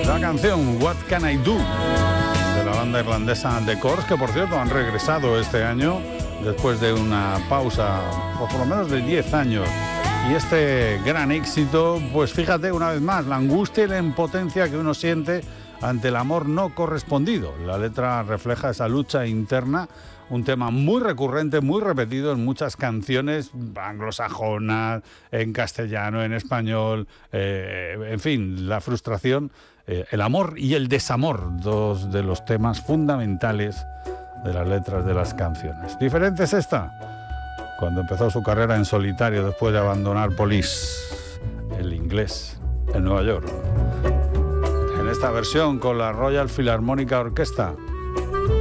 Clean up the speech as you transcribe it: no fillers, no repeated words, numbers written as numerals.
La canción What Can I Do de la banda irlandesa The Corrs, que por cierto han regresado este año después de una pausa por lo menos de 10 años. Y este gran éxito, pues fíjate una vez más, la angustia y la impotencia que uno siente ante el amor no correspondido. La letra refleja esa lucha interna, un tema muy recurrente, muy repetido en muchas canciones anglosajonas, en castellano, en español, en fin, la frustración, el amor y el desamor, dos de los temas fundamentales de las letras de las canciones. Diferente es esta, cuando empezó su carrera en solitario después de abandonar Police, el inglés, en Nueva York. En esta versión con la Royal Philharmonic Orchestra.